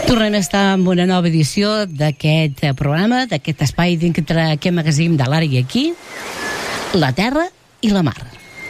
Tornem a estar amb una nova edició d'aquest programa, d'aquest espai dintre aquest magazín de l'Ara i Aquí, la terra i la mar.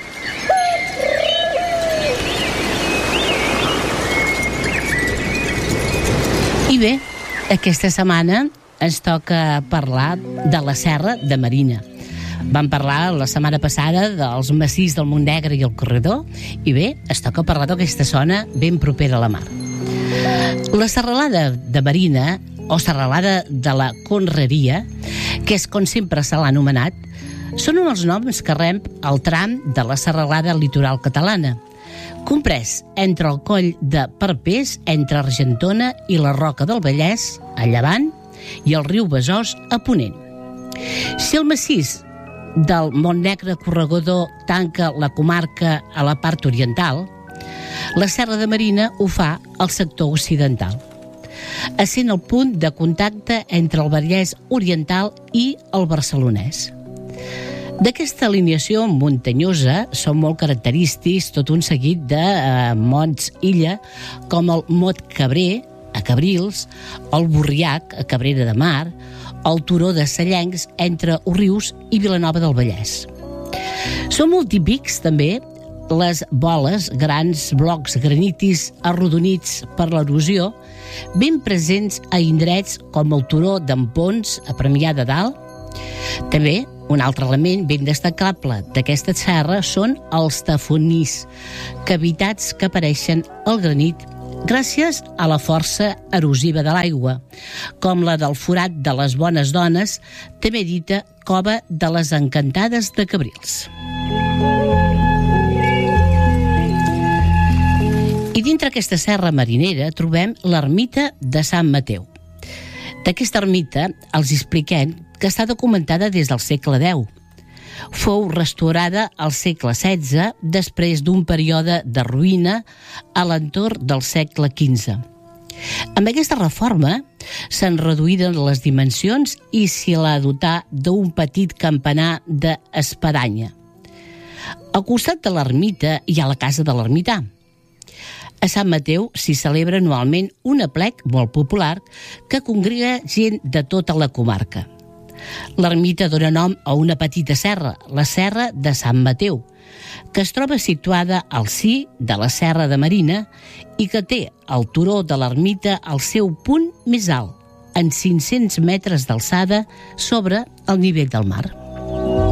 I bé, aquesta setmana ens toca parlar de la Serra de Marina. Vam parlar la setmana passada dels massís del Montnegre i el Corredor, i bé, es toca parlar d'aquesta zona ben propera a la mar. La serralada de Marina, o serralada de la Conreria, que és com sempre se l'ha anomenat, són uns noms que rep el tram de la serralada litoral catalana, comprès entre el coll de Perpès, entre Argentona i la Roca del Vallès, a llevant, i el riu Besòs, a ponent. Si el massís del Montnegre Corregador tanca la comarca a la part oriental, la Serra de Marina ho fa al sector occidental, essent el punt de contacte entre el Vallès Oriental i el Barcelonès. D'aquesta alineació muntanyosa són molt característics tot un seguit de mots illa, com el Mot Cabrer, a Cabrils, el Borriac, a Cabrera de Mar, el Turó de Cellencs, entre Òrrius i Vilanova del Vallès. Són molt típics, també, les boles, grans blocs granitis arrodonits per l'erosió, ben presents a indrets com el Turó d'en Pons, a Premià de Dalt. També, un altre element ben destacable d'aquesta serra són els tafonís, cavitats que apareixen al granit gràcies a la força erosiva de l'aigua, com la del Forat de les Bones Dones, també dita Cova de les Encantades de Cabrils. I dintre aquesta serra marinera trobem l'ermita de Sant Mateu. D'aquesta ermita els expliquem que està documentada des del segle X. Fou restaurada al segle XVI després d'un període de ruïna a l'entorn del segle XV. Amb aquesta reforma s'han reduït les dimensions i s'hi l'ha dotat d'un petit campanar d'espadanya. Al costat de l'ermita hi ha la casa de l'ermità. A Sant Mateu s'hi celebra anualment un aplec molt popular que congrega gent de tota la comarca. L'ermita dona nom a una petita serra, la Serra de Sant Mateu, que es troba situada al si de la Serra de Marina i que té el turó de l'ermita al seu punt més alt, en 500 metres d'alçada sobre el nivell del mar.